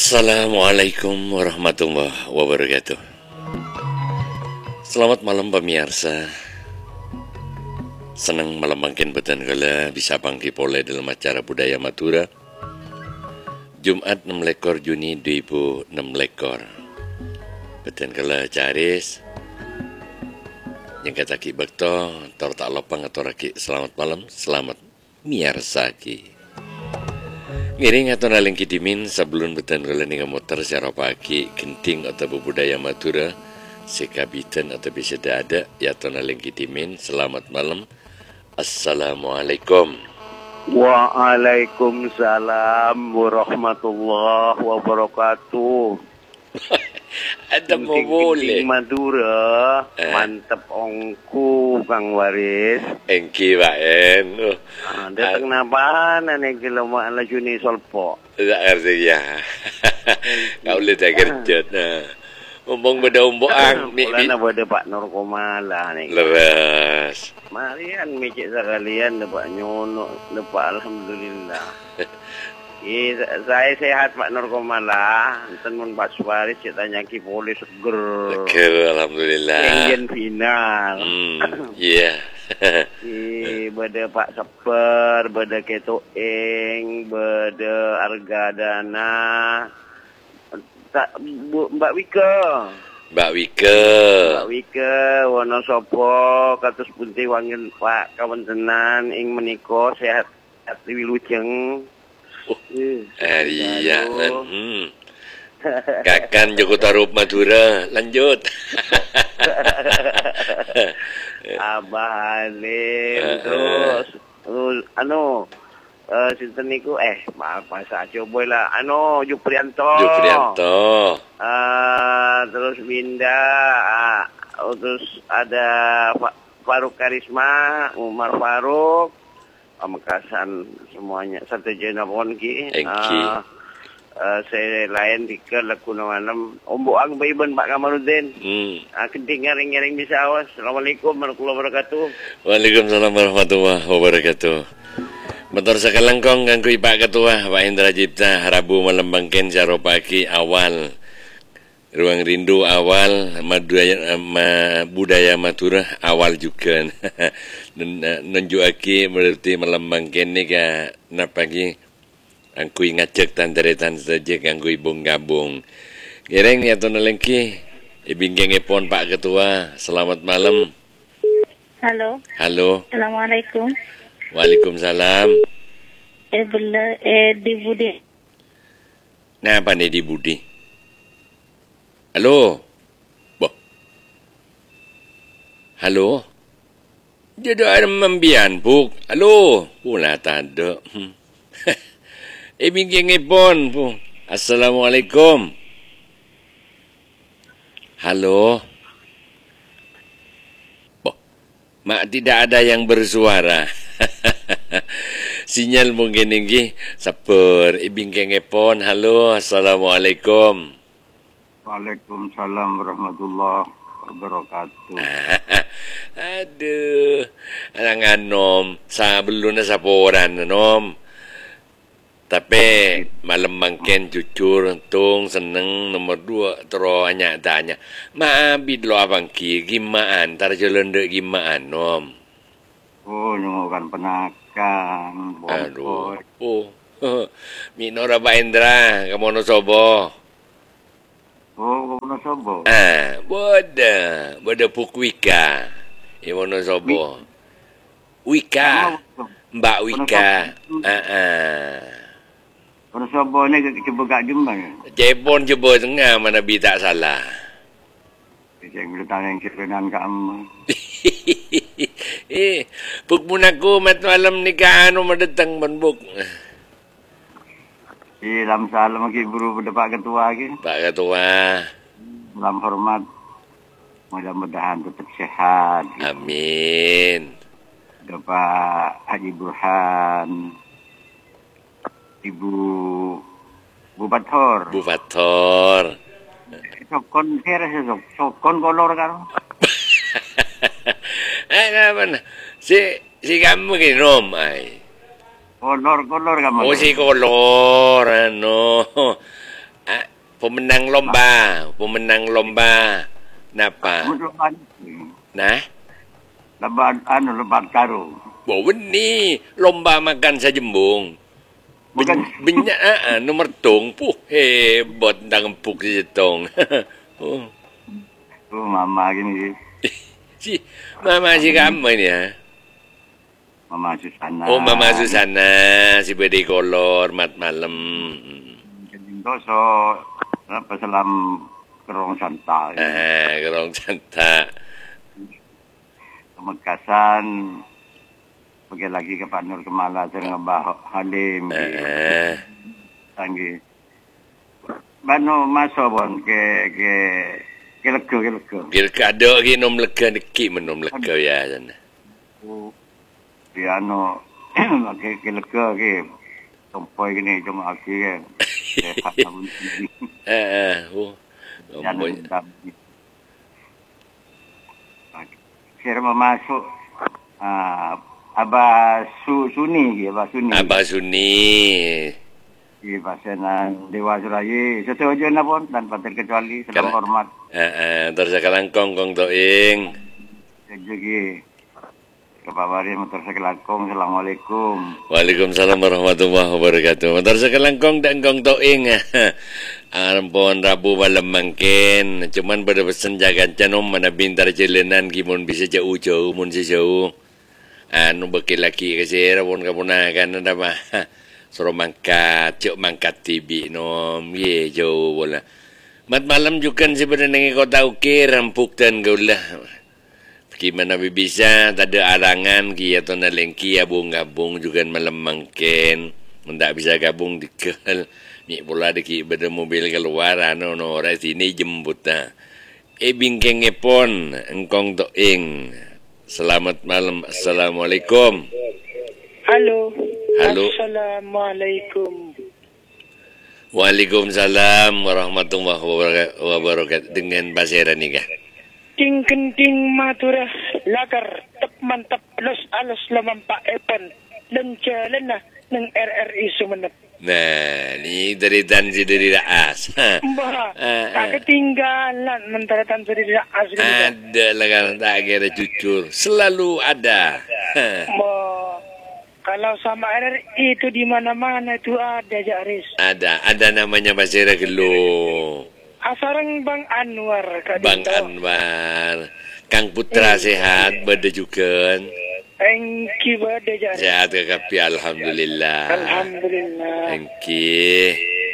Assalamualaikum warahmatullahi wabarakatuh. Selamat malam pemirsa. Senang malam makin betan kala bisa bangki pole dalam acara budaya Madura. Jumat 6 lekor Juni 2006 lekor. Betan kala caris. Yang kata ki bekto, tor tak lopang atau raki selamat malam, selamat miarsa ki. Ngiring atau naling kidimin sebelum betan kala ninga motor secara pagi genting atau budaya Madura sekabitan atau bisa ada ya atau naling kidimin selamat malam. Assalamualaikum. Waalaikumsalam warahmatullahi wabarakatuh. Ada mau boleh Madura, mantep ongku Kang Waris. Engki waen. Datang napa ane kiloma ala Juni solpo. Tak ngerti ya. Kau boleh tak kerja nah. Umbong beda umboang Mulana beda Pak Nur Komala nih. Leres. Marian micik sekalian Pak Nyono, Pak alhamdulillah. Saya sehat Pak Nur Komala, tenun Pak Suwaris ceritanya ki polis seger. Seger alhamdulillah. Enggen final. Iya. Beda Pak Seper, beda Ketoeng, beda Argadana. Tak Mbak Wika. Mbak Wika. Mbak Wika, Wonosobo, katus punti wangil Pak kawan tenan, ing meniko sehat hati wilujeng. Iya. Kakan Joko Tarup Madura, lanjut. Abah Halim, terus sinten niku maaf masa coba lah Juprianto. Terus Winda, terus ada Faruk Karisma, Umar Faruk, Pamekasan semuanya satu jenabon ki. Saya lain di ke Lakuna Malam Omboang Baiban Pak Kamarudin. Kenting ngaring-ngaring bisa awas. Assalamualaikum warahmatullahi wabarakatuh. Waalaikumsalam warahmatullahi wabarakatuh. Motor sakalangkong kanggo Pak Ketua Pak Indra Cipta Rabu malam bangken jaro pagi awal ruang rindu awal budaya Madura awal juga nunjukake berarti malam bangken ni ka na pagi angku ngajak tandaretan saja kanggo ibung gabung gereng ya to nalengki ibinggengipun Pak Ketua selamat malam. Halo. Assalamualaikum. Waalaikumsalam. Di Budi. Napa nih di Budi? Halo. Boh. Halo. Jadi ada membian puk. Halo. Pula tak ada. Bingkingipun puk. Assalamualaikum. Halo. Boh. Mak tidak ada yang bersuara. Sinyal mungkin ini saper ibingkengepon. Halo, assalamualaikum. Waalaikumsalam warahmatullahi wabarakatuh. Aduh, alang nom sa belum na saporan nom. Tapi malam mangken jujur tung seneng nomor 2 terus tanya. Maabid lo abang ki gimaan tar jalan dek gimaan nom. Oh, nyungukan penakan. Aduh. Minora Pak Indra, kamu sobo. Oh, kamu sobo. Boda Pukwika. Imono sobo. Wika. Mbak Wika. Kamu sobo ni kebuka jumpa ya? Jepon coba tengah mana bi tak salah. Saya boleh tanya yang kirinan kamu. Pagmunaku mat malam ni kaano madatang banbuk. Lam salam lagi buru pada Pak Ketua lagi. Pak Ketua. Salam hormat. Mudah-mudahan tetap sehat. Amin. Ada Pak Haji Burhan. Ibu Bupator. Sokon kolor kan. Naman. Si kamu ginom ay. Kolor kamu. Si kolor ano. Pemenang lomba. Napa? Nah? Lebat karung. Ni lomba makan sajembung. Benyak nomor tong. Hebat dah empuk si jetong. Mama gini. Mama si kamu ni ha? Mama Susana. Oh, Mama Susana. Si bedi kolor mat malam. Doso apa salam kerong santa. Kerong santa. Pemekasan pergi lagi ke Pak Nur Kemala dengan Mbah Halim. Tanggi. Bano masuk pun ke lego. Kira ada lagi nom lega dekik menom lega ya sana. Piano ke lego ke tompoi gini cuma aki kan. Kira masuk Abah Suni. Di pasenan Dewa Suraya. Setuju na pun tanpa terkecuali. Sedang hormat. Terus kelangkong kong toing. Jadi Kepawari motor sekelangkong. Assalamualaikum. Waalaikumsalam warahmatullahi wabarakatuh. Motor sekelangkong dan kong toing. Ampun Rabu malam mangkin. Cuman pada pesan jaga canom mana bintar jelenan kimun bisa jauh-jauh mun sejauh. Anu bekil laki kasi rapon kapunakan ada mah. Suruh mangkat, cuk mangkat TV nom, ye jauh bola. Mat malam juga sebenarnya kota ukir rampuk dan gaulah. Bagaimana bisa, tak ada arangan kia atau nalengki abung-abung juga malam mangken. Tidak bisa gabung dikal. Ni pula deki beda mobil keluar, no orang sini jemput dah. Bingkeng epon, engkong toing. Selamat malam, assalamualaikum. Halo. Assalamualaikum. Waalaikumsalam warahmatullahi wabarakatuh. Dengan bahasa ni kah? Ting kenting matura lakar tep mantap los alos lamampa epon lencalan na ng RRI Sumenep. Nah, ni dari tansi dari raas. Bah, ketinggalan mentaratan dari raas. Ada lah kan tak kira jujur, selalu ada. Kalau sama RRI itu di mana-mana itu ada Jaris. Ada namanya Basira Gelo. Asarang Bang Anwar. Bang Anwar. Kang Putra sehat, beda juga. Engki beda Jaris. Sehat kekapi, alhamdulillah. Alhamdulillah. Engki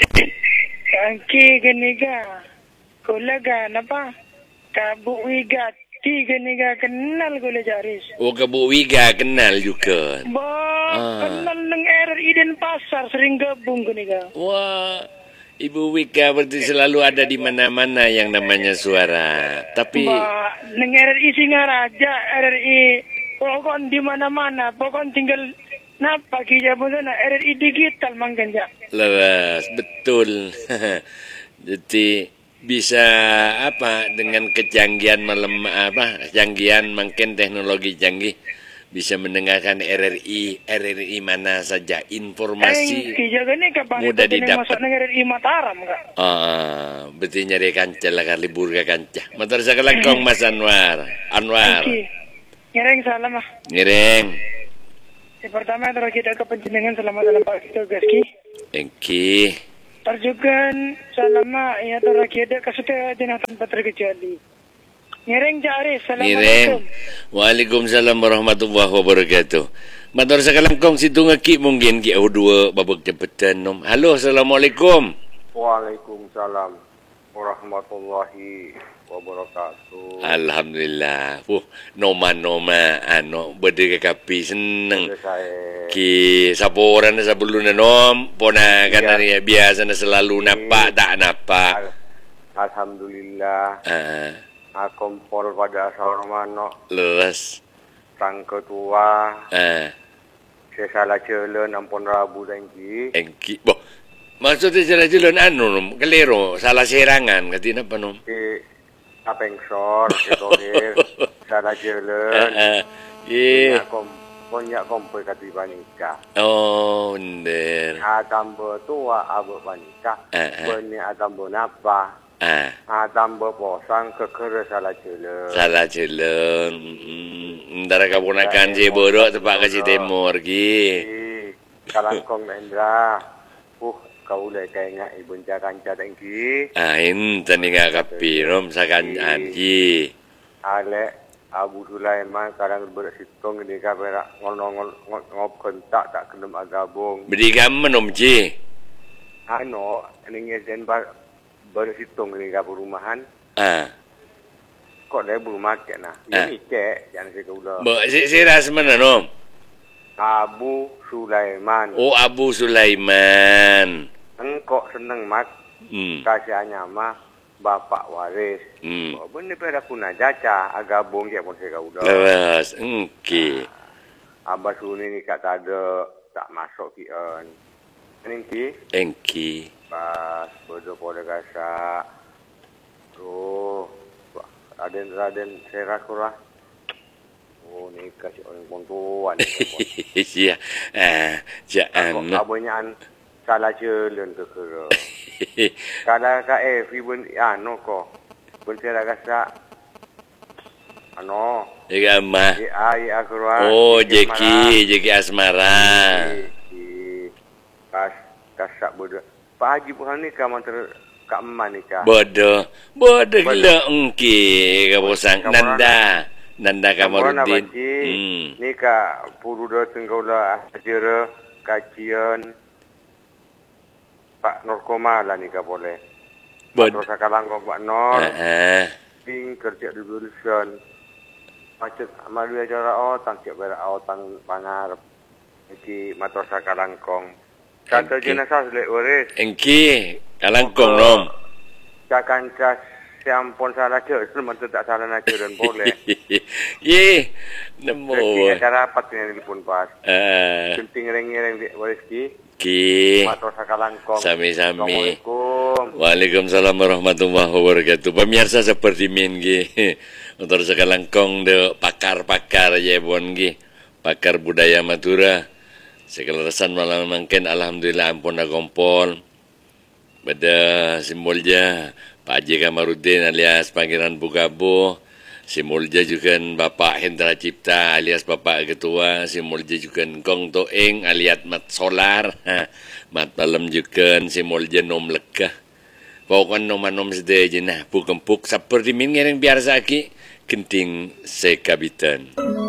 geniga. Kulaga napa? Kabu wigat. Tiga niga kenal gula Jaris. Oh, Kabu Wiga kenal juga. Kenal ng RRI dan pasar sering gabung geniga. Wah, Ibu Wika berarti selalu ada di mana-mana yang namanya suara. Tapi ng RRI Singaraja, RRI pokok di mana-mana, pokok tinggal napa kija pun sana RRI digital mangganja. Lepas betul. Jadi bisa apa dengan kecanggihan kecanggihan makin teknologi canggih bisa mendengarkan RRI mana saja informasi mudah didapat. RRI Mataram enggak? Betul nyari kancah lah libur ke kancah. Motor sekelangkong Mas Anwar. Ngereng salam ah. Ngereng. Yang pertama terus kita kepentingan selamat dalam Pak Kita Gaski. Engki. Terjugan selama ya terakhir kasudah jenah tanpa terkecuali. Ngereng Jaris, assalamualaikum. Waalaikumsalam warahmatullahi wabarakatuh. Matur sakalangkong situ ngaki mungkin ki dua babak jabatan nom. Halo, assalamualaikum. Waalaikumsalam warahmatullahi wabarakatuh. Alhamdulillah. Noma berde kapi seneng. Ki saporan sabuluna nom pona kan ya biasa selalu napa tak napa. Alhamdulillah. Kompol pada sarmano. Leres. Tang ketua. Saya salah jalan ampun Rabu dengki. Engki. Boh. Maksudnya salah jalan nom kelero salah serangan katina apa nom? Apengsor gitu salah jalan. Konyak kompoi kati panika. Oh, bener. Tambah tua abu panika. Beni tambah napa. Tambah posang kekere salah jelen. Salah jelen. Ntar keponakan si borok tepak ke si timur ki. Kalangkong Indra. Kau le kaya ibu jakanca tengki. Enten nga kapirom sa kanyan ki. Ale Abu Sulaiman kadang bersitong ini kamera ngop kontak tak kendem agabung. Beri kamu nom ci. Ini ngesen bersitong ini ke perumahan. Kok dia berumah ke nah? Ini cek jangan saya udah. Si ras mana nom? Abu Sulaiman. Oh, Abu Sulaiman. Engkau seneng mat. Kasihannya mah bapak waris. Bener pada kuna jaca agabung ya pun saya udah. Lepas, engki. Abah Suni ni kata ada tak masuk kian. Engki. Engki. Pas bodoh pada gasak. Tuh, Raden Seras kurang. Oh, ni kasih orang pontuan. Iya. Jangan. Abahnya salah jalan ke kera. Kalau KF ibu ko. Pun saya rasa Jeki Amma. Oh, Jeki Asmara. Pas kasak bodoh. Pak Haji Puhan ni kamu Kak Eman ni kah? Bodoh gila engki kabosang Nanda Kamarudin. Ni ka puru dah tenggola ajara kajian Pak Norkoma lah ni ka boleh. Terus Kalangkong Pak Nor. Ping kerja di jurusan. Macet malu acara tangkap berak tang pangarep. Iki Matrosa Kalangkong. Kata jenazah selek waris. Engki Kalangkong nom. Cakan cas siampun salah je, semua tak salah nak dan boleh. Ye, nemu. Jadi acara rapat ni pun pas. Penting reng-reng waris ki. Matrosa Kalangkong. Sami-sami. Waalaikumsalam warahmatullahi wabarakatuh. Pemirsa seperti min ki. Untuk Kalangkong de pakar-pakar je bon ki. Pakar budaya Madura. Sekelasan malam mangken alhamdulillah ampun gompol. Pada simbolnya Pak Haji Kamarudin alias Pangeran Bugabo, simbolnya juga Bapak Hendra Cipta alias Bapak Ketua, simbolnya juga Kong Toeng alias Mat Solar, Mat Malam juga simbolnya Nom Lekah. Pokoknya nom sedaya jenah, pukempuk seperti min ngereng biasa ki, kenting sekabitan.